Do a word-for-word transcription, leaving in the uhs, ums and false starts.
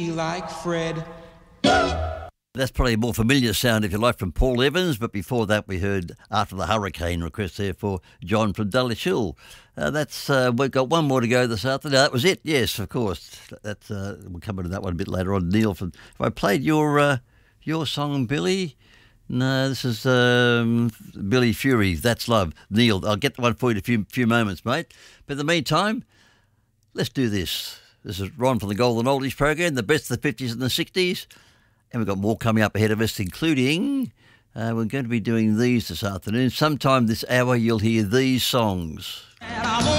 Like Fred. That's probably a more familiar sound, if you like, from Paul Evans, but before that we heard After the Hurricane request there for John from Dulwich Hill. Uh, that's uh, we've got one more to go this afternoon. That was it, yes, of course. That's uh, we'll come into that one a bit later on. Neil, from, have I played your uh, your song, Billy? No, this is um, Billy Fury, That's Love. Neil, I'll get the one for you in a few, few moments, mate. But in the meantime, let's do this. This is Ron from the Golden Oldies program, the best of the fifties and the sixties. And we've got more coming up ahead of us, including uh, we're going to be doing these this afternoon. Sometime this hour you'll hear these songs.